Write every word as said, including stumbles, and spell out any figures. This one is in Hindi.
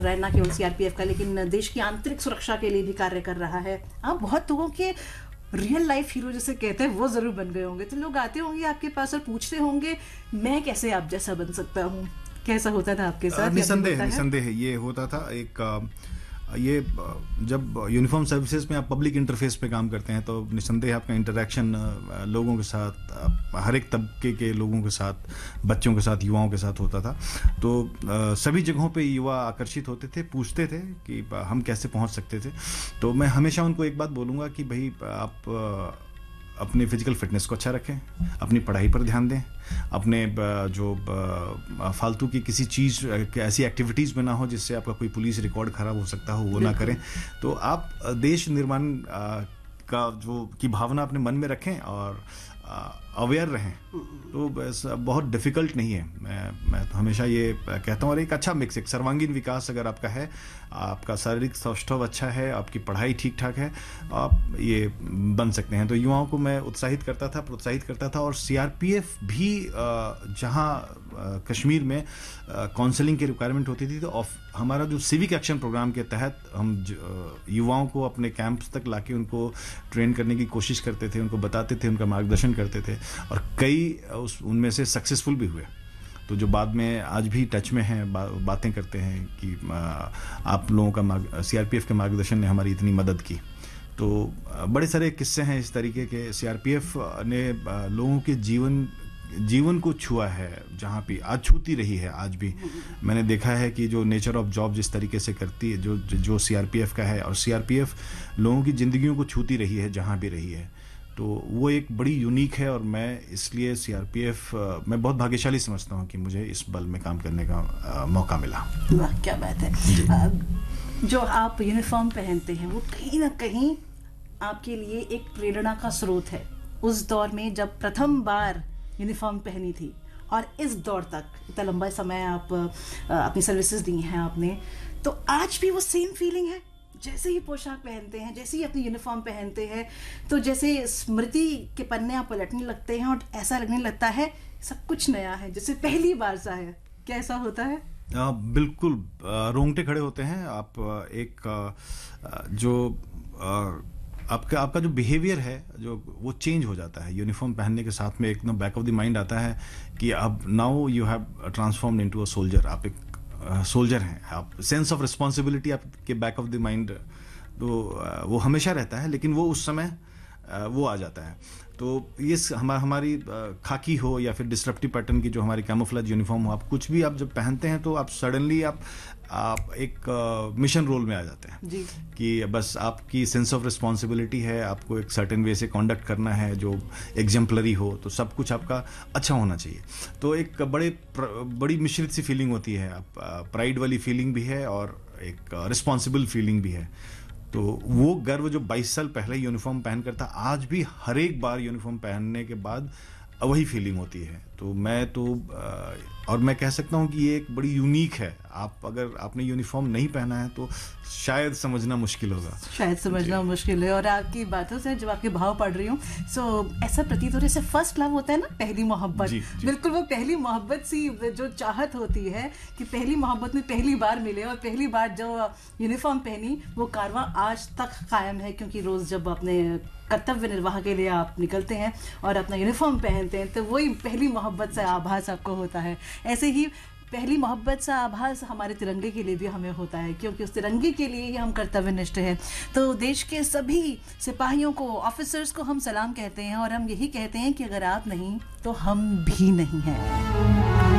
रहा है, ना केवल सीआरपीएफ का लेकिन देश की आंतरिक सुरक्षा के लिए भी कार्य कर रहा है। आप बहुत लोगों के रियल लाइफ हीरो जैसे कहते हैं वो जरूर बन गए होंगे, तो लोग आते होंगे आपके पास और पूछते होंगे मैं कैसे आप जैसा बन सकता हूँ। कैसा होता था आपके साथ? निसंदेह निसंदेह ये होता था। एक ये जब यूनिफॉर्म सर्विसेज में आप पब्लिक इंटरफेस पे काम करते हैं तो निसंदेह आपका इंटरेक्शन लोगों के साथ, हर एक तबके के लोगों के साथ, बच्चों के साथ, युवाओं के साथ होता था। तो सभी जगहों पे युवा आकर्षित होते थे, पूछते थे कि हम कैसे पहुंच सकते थे। तो मैं हमेशा उनको एक बात बोलूँगा कि भाई आप अपने फिजिकल फिटनेस को अच्छा रखें, अपनी पढ़ाई पर ध्यान दें, अपने जो फालतू की किसी चीज़ ऐसी एक्टिविटीज़ में ना हो जिससे आपका कोई पुलिस रिकॉर्ड खराब हो सकता हो, वो ना करें। तो आप देश निर्माण का जो की भावना अपने मन में रखें और अवेयर रहें। तो बस बहुत डिफ़िकल्ट नहीं है। मैं मैं तो हमेशा ये कहता हूँ। और एक अच्छा मिक्स, एक सर्वांगीण विकास अगर आपका है, आपका शारीरिक सौष्ठव अच्छा है, आपकी पढ़ाई ठीक ठाक है, आप ये बन सकते हैं। तो युवाओं को मैं उत्साहित करता था, प्रोत्साहित करता था। और सीआरपीएफ भी जहाँ कश्मीर में काउंसलिंग की रिक्वायरमेंट होती थी तो हमारा जो सिविक एक्शन प्रोग्राम के तहत हम युवाओं को अपने कैंप्स तक लाके उनको ट्रेन करने की कोशिश करते थे, उनको बताते थे, उनका मार्गदर्शन करते थे और कई उस उनमें से सक्सेसफुल भी हुए। तो जो बाद में आज भी टच में हैं, बा, बातें करते हैं कि आप लोगों का सीआरपीएफ के मार्गदर्शन ने हमारी इतनी मदद की। तो बड़े सारे किस्से हैं इस तरीके के। सीआरपीएफ ने लोगों के जीवन जीवन को छुआ है, जहाँ भी आज छूती रही है। आज भी मैंने देखा है कि जो नेचर ऑफ जॉब जिस तरीके से करती है, जो जो सीआरपीएफ का है, और सीआरपीएफ लोगों की ज़िंदगियों को छूती रही है जहाँ भी रही है। तो वो एक बड़ी यूनिक है और मैं इसलिए सीआरपीएफ मैं बहुत भाग्यशाली समझता हूँ कि मुझे इस बल में काम करने का आ, मौका मिला। वाह, क्या बात है। जो आप यूनिफॉर्म पहनते हैं वो कहीं ना कहीं आपके लिए एक प्रेरणा का स्रोत है। उस दौर में जब प्रथम बार यूनिफॉर्म पहनी थी और इस दौर तक इतना लंबा समय आप अपनी सर्विसेज दी हैं आपने, तो आज भी वो सेम फीलिंग है? जैसे ही पोशाक पहनते हैं, जैसे ही अपनी यूनिफॉर्म पहनते हैं, तो जैसे स्मृति के पन्ने आप पलटने लगते हैं और ऐसा लगने लगता है सब कुछ नया है, जैसे पहली बार सा है। क्या ऐसा होता है? आ, बिल्कुल रोंगटे खड़े होते हैं। आप एक आ, जो आ, आपका आपका जो बिहेवियर है जो वो चेंज हो जाता है यूनिफॉर्म पहनने के साथ में। एकदम बैक ऑफ द माइंड आता है कि अब now you have transformed into a soldier. आप एक सोल्जर हैं, आप सेंस ऑफ रिस्पॉन्सिबिलिटी आपके बैक ऑफ द माइंड तो वो हमेशा रहता है, लेकिन वो उस समय वो आ जाता है। तो ये हमारा हमारी खाकी हो या फिर डिस्ट्रप्टिव पैटर्न की जो हमारी कैमोफ्लेज यूनिफॉर्म हो, आप कुछ भी आप जब पहनते हैं तो आप सडनली आप आप एक मिशन रोल में आ जाते हैं जी। कि बस आपकी सेंस ऑफ रिस्पॉन्सिबिलिटी है, आपको एक सर्टेन वे से कॉन्डक्ट करना है जो एग्जाम्पलरी हो, तो सब कुछ आपका अच्छा होना चाहिए। तो एक बड़े बड़ी मिश्रित सी फीलिंग होती है। आप प्राइड वाली फीलिंग भी है और एक रिस्पॉन्सिबल फीलिंग भी है। तो वो गर्व जो बाईस साल पहले यूनिफॉर्म पहन कर था, आज भी हर एक बार यूनिफॉर्म पहनने के बाद वही फीलिंग होती है। तो मैं तो और मैं कह सकता हूँ कि ये एक बड़ी यूनिक है। आप अगर आपने यूनिफॉर्म नहीं पहना है तो शायद समझना मुश्किल होगा, शायद समझना मुश्किल है। और आपकी बातों से जब आपके भाव पढ़ रही हूँ, सो ऐसा प्रतीत हो रहा है जैसे फर्स्ट लव होता है ना, पहली मोहब्बत। बिल्कुल वो पहली मोहब्बत सी जो चाहत होती है कि पहली मोहब्बत में पहली बार मिले और पहली बार जो यूनिफॉर्म पहनी, वो कारवां आज तक कायम है। क्योंकि रोज जब अपने कर्तव्य निर्वाह के लिए आप निकलते हैं और अपना यूनिफॉर्म पहनते हैं तो वही पहली मोहब्बत से आभास आपको होता है। ऐसे ही पहली मोहब्बत सा आभास हमारे तिरंगे के लिए भी हमें होता है, क्योंकि उस तिरंगे के लिए ही हम कर्तव्यनिष्ठ हैं। तो देश के सभी सिपाहियों को, ऑफिसर्स को हम सलाम कहते हैं और हम यही कहते हैं कि अगर आप नहीं तो हम भी नहीं हैं।